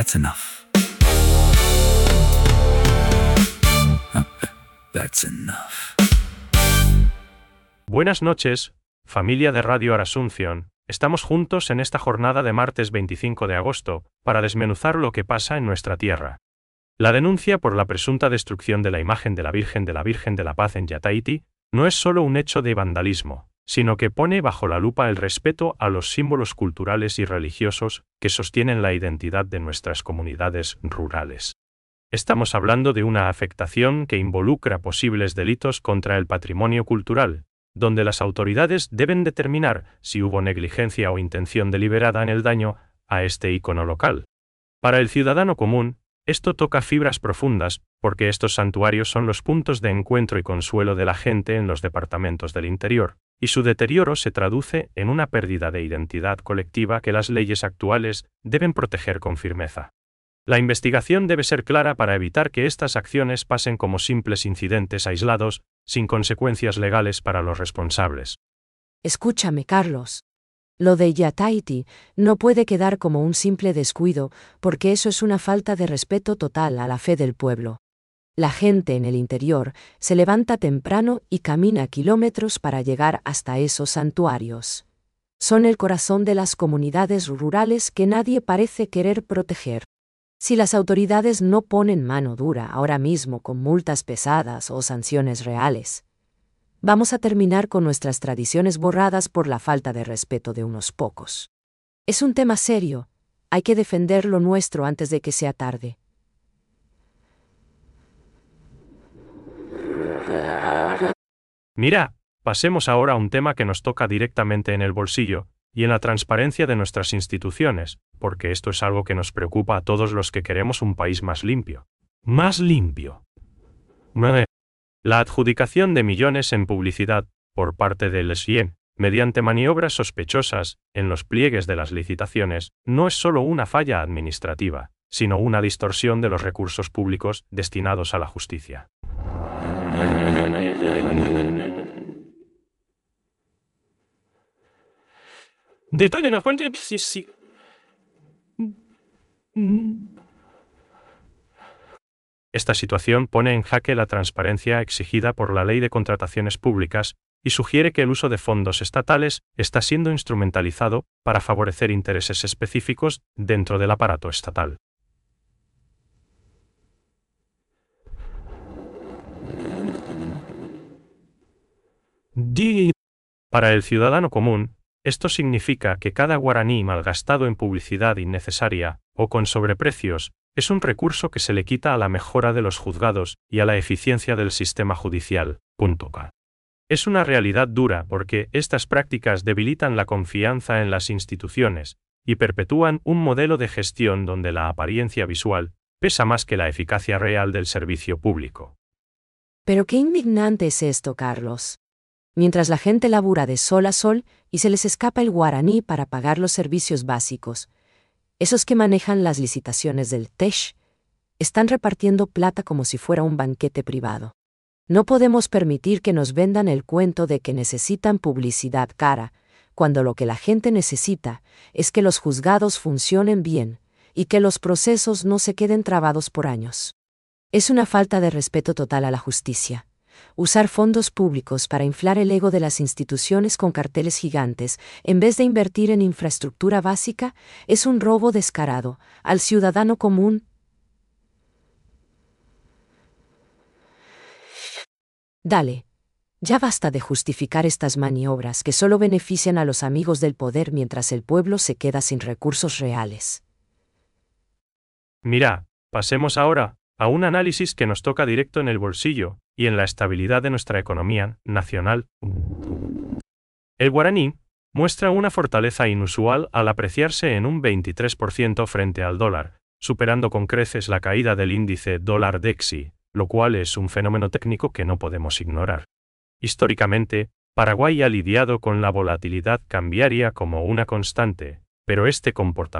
That's enough. That's enough. Buenas noches, familia de Radio Asunción. Estamos juntos en esta jornada de martes 25 de agosto, para desmenuzar lo que pasa en nuestra tierra. La denuncia por la presunta destrucción de la imagen de la Virgen de la Paz en Yataiti no es solo un hecho de vandalismo, sino que pone bajo la lupa el respeto a los símbolos culturales y religiosos que sostienen la identidad de nuestras comunidades rurales. Estamos hablando de una afectación que involucra posibles delitos contra el patrimonio cultural, donde las autoridades deben determinar si hubo negligencia o intención deliberada en el daño a este ícono local. Para el ciudadano común, esto toca fibras profundas, porque estos santuarios son los puntos de encuentro y consuelo de la gente en los departamentos del interior, y su deterioro se traduce en una pérdida de identidad colectiva que las leyes actuales deben proteger con firmeza. La investigación debe ser clara para evitar que estas acciones pasen como simples incidentes aislados, sin consecuencias legales para los responsables. Escúchame, Carlos. Lo de Yataiti no puede quedar como un simple descuido, porque eso es una falta de respeto total a la fe del pueblo. La gente en el interior se levanta temprano y camina kilómetros para llegar hasta esos santuarios. Son el corazón de las comunidades rurales que nadie parece querer proteger. Si las autoridades no ponen mano dura ahora mismo con multas pesadas o sanciones reales, vamos a terminar con nuestras tradiciones borradas por la falta de respeto de unos pocos. Es un tema serio, hay que defender lo nuestro antes de que sea tarde. Mira, pasemos ahora a un tema que nos toca directamente en el bolsillo, y en la transparencia de nuestras instituciones, porque esto es algo que nos preocupa a todos los que queremos un país más limpio. ¡Más limpio! La adjudicación de millones en publicidad, por parte del SIEM, mediante maniobras sospechosas, en los pliegues de las licitaciones, no es solo una falla administrativa, sino una distorsión de los recursos públicos destinados a la justicia. Detalle en la fuente. Sí. Esta situación pone en jaque la transparencia exigida por la Ley de Contrataciones Públicas y sugiere que el uso de fondos estatales está siendo instrumentalizado para favorecer intereses específicos dentro del aparato estatal. Para el ciudadano común, esto significa que cada guaraní malgastado en publicidad innecesaria o con sobreprecios es un recurso que se le quita a la mejora de los juzgados y a la eficiencia del sistema judicial. Es una realidad dura porque estas prácticas debilitan la confianza en las instituciones y perpetúan un modelo de gestión donde la apariencia visual pesa más que la eficacia real del servicio público. Pero qué indignante es esto, Carlos. Mientras la gente labura de sol a sol y se les escapa el guaraní para pagar los servicios básicos, esos que manejan las licitaciones del TESH están repartiendo plata como si fuera un banquete privado. No podemos permitir que nos vendan el cuento de que necesitan publicidad cara, cuando lo que la gente necesita es que los juzgados funcionen bien y que los procesos no se queden trabados por años. Es una falta de respeto total a la justicia. Usar fondos públicos para inflar el ego de las instituciones con carteles gigantes, en vez de invertir en infraestructura básica, es un robo descarado al ciudadano común. Dale, ya basta de justificar estas maniobras que solo benefician a los amigos del poder mientras el pueblo se queda sin recursos reales. Mira, pasemos ahora a un análisis que nos toca directo en el bolsillo y en la estabilidad de nuestra economía nacional. El guaraní muestra una fortaleza inusual al apreciarse en un 23% frente al dólar, superando con creces la caída del índice dólar DXY, lo cual es un fenómeno técnico que no podemos ignorar. Históricamente, Paraguay ha lidiado con la volatilidad cambiaria como una constante, pero este comportamiento